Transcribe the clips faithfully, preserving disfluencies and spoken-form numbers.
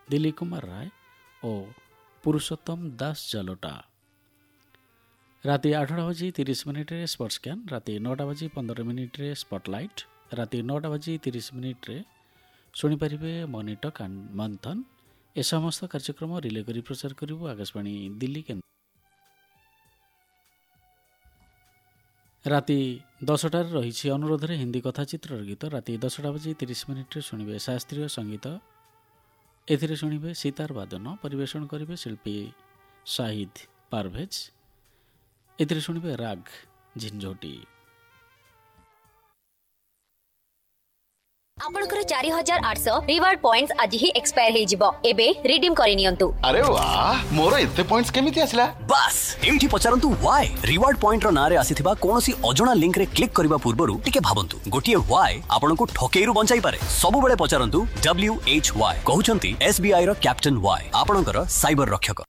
दिलीप कुमार राय और पुरुषोत्तम दास जालोटा। राति आठटा बजी तीस मिनिट स्पोर्ट्स स्कैन, राति नौटा बजी पंद्रह मिनिट स्पॉटलाइट, राति नौटा बजी तीस मिनिट शुणिपारे मॉनिटर मंथन। ए समस्त कार्यक्रम रिले करी प्रचार करिबु आकाशवाणी दिल्ली केन्द्र। राति दसटार रही अनुरोध रे हिंदी कथाचित्र गीत। राति दसटा बजी तीस मिनिट शुणिबे शास्त्रीय संगीत। एथिरे शुणिबे सितार वादन, परिवेषण करिबे शिल्पी शाहिद पारभेज। एथिरे शुणिबे राग झिंझोटी। आपनकर चार हजार आठ सौ रिवार्ड पॉइंट्स आज ही एक्सपायर हे जिवो। एबे रिडीम करि नियंतु। अरे वाह, मोर एते पॉइंट्स केमिति आसला? बस एमठी पचारंतु व्हाई रिवार्ड पॉइंट रो नारे आसीथिबा कोनोसी अजणा लिंक रे क्लिक करबा पूर्वरु टिके भाबंतु। गोटिए व्हाई आपनको ठकेइरु बंचाई पारे। सबु बेले पचारंतु डब्ल्यू एच वाई कहउचंती एसबीआई रो कैप्टन वाई, आपनकर साइबर रक्षक।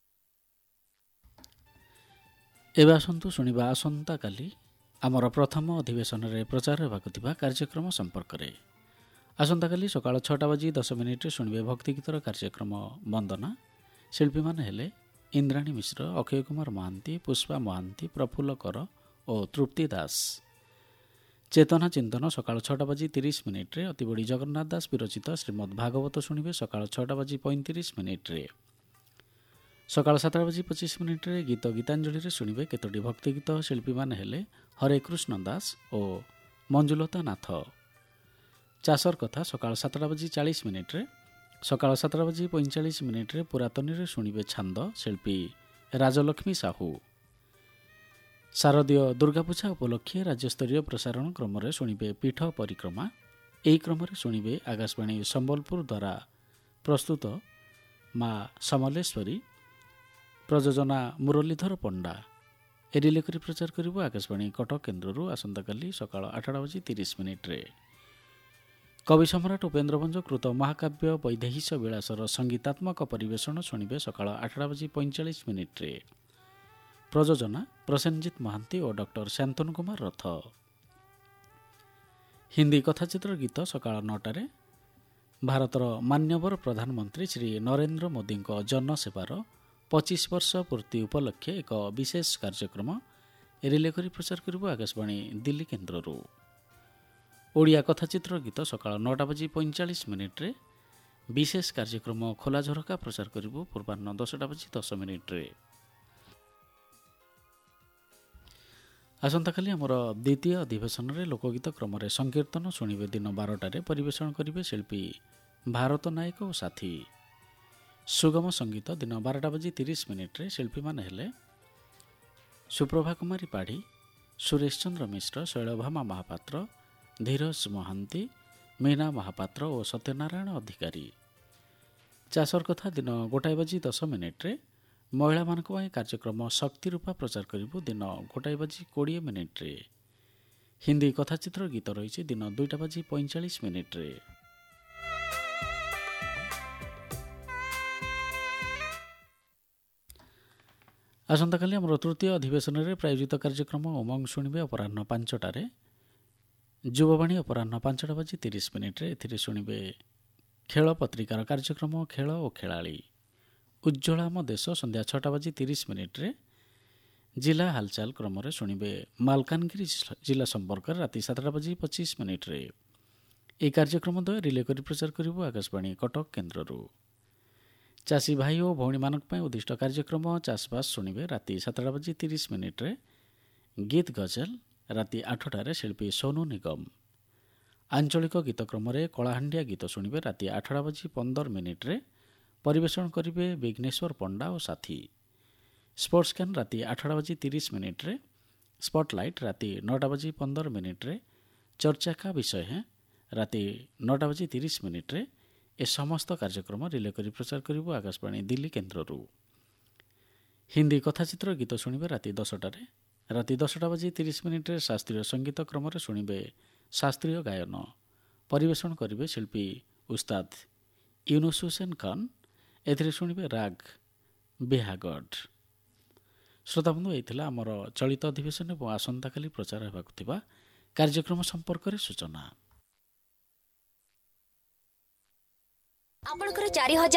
एबे आसंतु सुनिबा आसंता काली हमर प्रथम अधिवेशन रे प्रचार हेबाकु थिबा कार्यक्रम संपर्क रे। आसंता काली सकाळ छटा बजी दस मिनिट शुणिबे भक्ति गीतर कार्यक्रम वंदना। शिल्पी माने हेले इंद्राणी मिश्र, अक्षय कुमार महांती, पुष्पा महांती, प्रफुल्ल कर और तृप्ति दास। चेतना चिंतन सकाळ छटा बजी तीस मिनिट रे। अति बड़ी जगन्नाथ दास विरचित श्रीमद् भागवत शुणिबे सकाळ छटा बजी पैंतीस मिनिट रे। सकाळ सातटा बजी पच्चीस मिनिट रे गीत गीतांजलि रे शुणिबे केतोटी भक्ति गीत। शिल्पी माने हेले हरे कृष्ण दास और मंजुलता नाथ। चाषर कथा सकाळ सातटा बजी चालीस मिनिट रे। सकाळ सातटा बजी पैंचाश मिनिट रे पुरातनी रे शुणिबे छांद, शिल्पी राजलक्ष्मी साहू। शारदीय दुर्गापूजा उपलक्षे राज्यस्तरीय प्रसारण क्रम रे शुणिबे पीठ परिक्रमा। एही क्रम रे शुणिबे आकाशवाणी संबलपुर द्वारा प्रस्तुत माँ समलेश्वरी, प्रयोजना मुरलीधर पंडा। एरिले करी प्रचार करिबो आकाशवाणी कटक केन्द्ररू आसंता काली सकाळ आठटा बजी तीस मिनिट रे। कवि सम्राट उपेन्द्र भंज कृत महाकाव्य वैदेहीश विलासर संगीतात्मक परिवेषण शुणिबे सकाळ आठटा बजी पैंचाश मिनिट रे। प्रयोजना प्रसेनजित महांती और डॉक्टर शांतनु कुमार रथ। हिंदी कथाचित्र गीत सकाळ नौटा रे। भारतर मान्यवर प्रधानमंत्री श्री नरेंद्र मोदी जनसेवार पच्चीस वर्ष पूर्ति उपलक्षे एक विशेष कार्यक्रम रिले करी प्रचार करिबो आकाशवाणी दिल्ली केन्द्ररू। ओडिया कथाचित्र गीत सकाळ नौटा बजी पैंचाश मिनिट रे। विशेष कार्यक्रम खोला झरका प्रचार करिबो पूर्वाह्न दसटा बजी दस मिनिट रे। आसंता काली हमर द्वितीय अधिवेशन रे लोकगीत क्रम रे संकीर्तन शुणिबे दिन बारटा रे। परिवेषण करिबे शिल्पी भारत नायक और साथी। सुगम संगीत दिन बारटा बजी तीस मिनिट रे। शिल्पी माने हेले सुप्रभा कुमारी पाढ़ी, सुरेश चंद्र मिश्र, शैलभामा महापात्र, धीरज महांती, मीना महापात्र और सत्यनारायण अधिकारी। चाषर कथा दिन गोटाए बजी दस मिनिट रे। महिला मानक पई कार्यक्रम शक्ति रूपा प्रचार करिबो दिन गोटाए बजी बीस मिनिट रे। हिंदी कथाचित्र गीत रही दिन दुईटा बजी पैंचाश मिनिट रे। आसंता काली हमर तृतीय अधिवेशन रे प्रायोजित कार्यक्रम उमंग शुणिबे अपराह्न पांचटारे। युववाणी अपराह्न पांचटा बजी तीस मिनिट रे। एथिरे शुणिबे खेल पत्रिकार कार्यक्रम खेल और खेलाड़ी। उज्ज्वल आम देश संध्या छटा बजी तीस मिनिट रे। जिला हालचाल क्रम रे शुणिबे मालकानगिरी जिला संपर्क राति सातटा बजी पच्चीस मिनिट रे। यह कार्यक्रम द्वय रिले करी प्रचार करिबो आकाशवाणी कटक केन्द्ररू। चाषी भाई और भौणी मानक पई उद्दिष्ट कार्यक्रम चाषबास शुणिबे राति सातटा बजी तीस मिनिट रे। गीत गजल राति आठटारे शिल्पी सोनू निगम। आंचलिक गीतक्रम कलाहांडिया गीत शुणिबे राति आठटा बजी पंदर मिनिट रे। परिवेषण करिबे विघ्नेश्वर पंडा और साथी। स्पोर्ट्स स्कैन राति आठटा बजी तीस मिनिट रे। स्पॉटलाइट राति नौटा बजी पंदर मिनिट रे। चर्चा का विषय है राति नौटा बजी तीस मिनिट रे। ए समस्त कार्यक्रम रिले करी प्रचार करिबो आकाशवाणी दिल्ली केन्द्ररू। हिंदी कथाचित्र गीत शुणिबे राति दसटारे। राति दसटा बजी तीस मिनिट रे शास्त्रीय संगीत क्रम रे शुणिबे शास्त्रीय गायन। परिवेषण करिबे शिल्पी उस्ताद यूनुस हुसैन खान। एथिरे शुणिबे राग बेहागढ़। श्रोताबंधु एथिला हमर चलित अधिवेशन और आसंता काली प्रचार हेबाकु थिबा कार्यक्रम संपर्क रे सूचना। आपनकर चार हजार